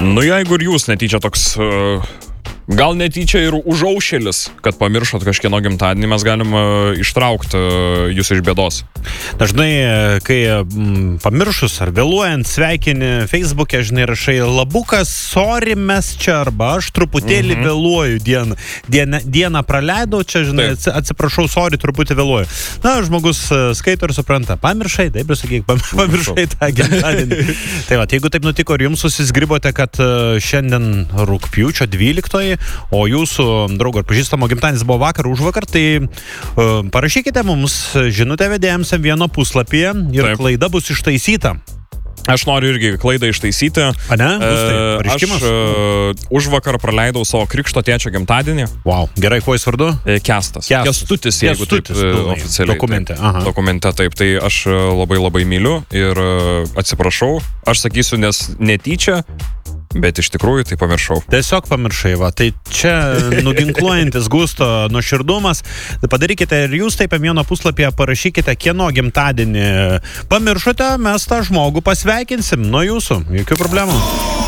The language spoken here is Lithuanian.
Nu, jeigu ir jūs netyčia toks... Gal netyčia ir užaušėlis, kad pamiršot kažkieno gimtadienį, mes galim ištraukti jūs iš bėdos. Dažnai, kai pamiršus ar vėluojant sveikini Facebook'e, žinai, rašai labukas, sorry, mes čia, arba aš truputėlį vėluoju dieną praleidau, čia, žinai, atsiprašau, sorry, truputį vėluoju. Na, žmogus skaito ir supranta, pamiršai, taip ir sakyk, pamiršai tą gimtadienį. Tai va, jeigu taip nutiko ir jums susizgribote, kad šiandien rugpjūčio 12, o jūsų draugo ir pažįstamo gimtadienis buvo vakar, užvakar, tai parašykite mums žinutę vedėjams M1 puslapyje ir klaida bus ištaisyta. Aš noriu irgi klaidą ištaisyti. Ne? Aš užvakar praleidau savo krikšto tėčio gimtadienį. Wow, gerai, kuo jis vardu? Kestutis, jeigu taip oficialiai. Dokumente, taip. Tai aš labai myliu ir atsiprašau. Aš sakysiu, nes netyčia, bet iš tikrųjų tai pamiršau. Tiesiog pamiršai, va. Tai čia nuginkluojantis Gusto nuoširdumas. Padarykite ir jūs taip M1 puslapyje, parašykite, kieno gimtadienį pamiršote, mes tą žmogų pasveikinsim nuo jūsų. Jokių problemų.